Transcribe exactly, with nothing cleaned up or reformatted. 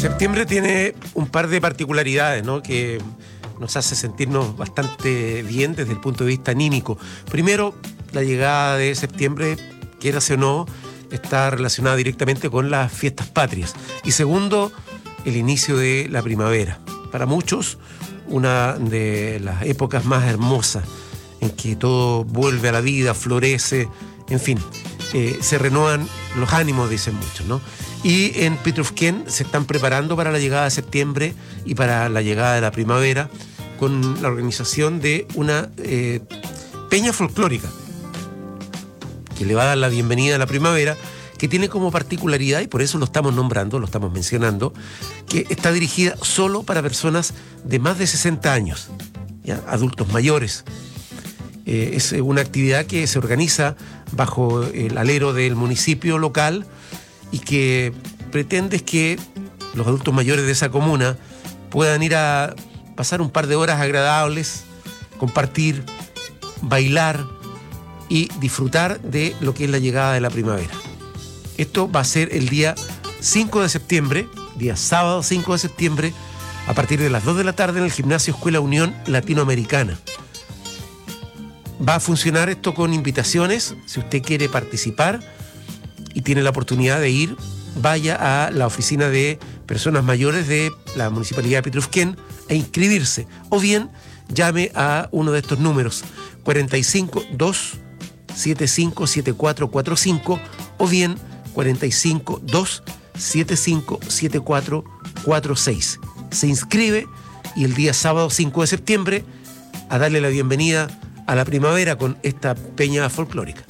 Septiembre tiene un par de particularidades, ¿no?, que nos hace sentirnos bastante bien desde el punto de vista anímico. Primero, la llegada de septiembre, quierase o no, está relacionada directamente con las fiestas patrias. Y segundo, el inicio de la primavera. Para muchos, una de las épocas más hermosas en que todo vuelve a la vida, florece, en fin, eh, se renuevan los ánimos, dicen muchos, ¿no? Y en Pitrufquén se están preparando para la llegada de septiembre y para la llegada de la primavera con la organización de una eh, peña folclórica que le va a dar la bienvenida a la primavera, que tiene como particularidad, y por eso lo estamos nombrando, lo estamos mencionando, que está dirigida solo para personas de más de sesenta años, ¿ya? Adultos mayores. Eh, es una actividad que se organiza bajo el alero del municipio local y que pretende que los adultos mayores de esa comuna puedan ir a pasar un par de horas agradables, compartir, bailar y disfrutar de lo que es la llegada de la primavera. Esto va a ser el día cinco de septiembre, día sábado cinco de septiembre, a partir de las dos de la tarde en el Gimnasio Escuela Unión Latinoamericana. Va a funcionar esto con invitaciones. Si usted quiere participar y tiene la oportunidad de ir, vaya a la oficina de personas mayores de la Municipalidad de Pitrufquén e inscribirse. O bien, llame a uno de estos números, cuarenta y cinco, dos, setenta y cinco, setenta y cuatro cuarenta y cinco, o bien cuarenta y cinco, dos, setenta y cinco, setenta y cuatro cuarenta y seis. Se inscribe y el día sábado cinco de septiembre a darle la bienvenida a la primavera con esta peña folclórica.